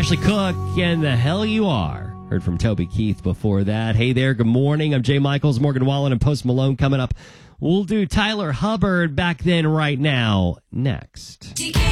Ashley Cook and The Hell You Are. Heard from Toby Keith before that. Hey there, good morning. I'm Jay Michaels, Morgan Wallen, and Post Malone coming up. We'll do Tyler Hubbard back then right now next.